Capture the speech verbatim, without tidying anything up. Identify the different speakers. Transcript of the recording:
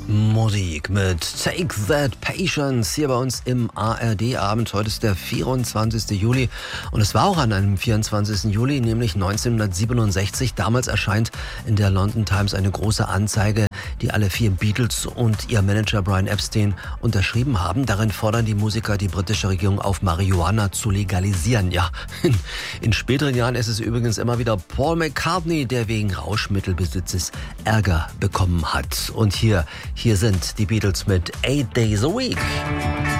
Speaker 1: Musik mit Take That Patience hier bei uns im A R D-Abend. Heute ist der vierundzwanzigster Juli und es war auch an einem vierundzwanzigsten Juli, nämlich neunzehnhundertsiebenundsechzig. Damals erscheint in der London Times eine große Anzeige, die alle vier Beatles und ihr Manager Brian Epstein unterschrieben haben. Darin fordern die Musiker die britische Regierung auf, Marihuana zu legalisieren. Ja, in, in späteren Jahren ist es übrigens immer wieder Paul McCartney, der wegen Rauschmittelbesitzes Ärger bekommen hat. Und hier, hier sind die Beatles mit Eight Days a Week.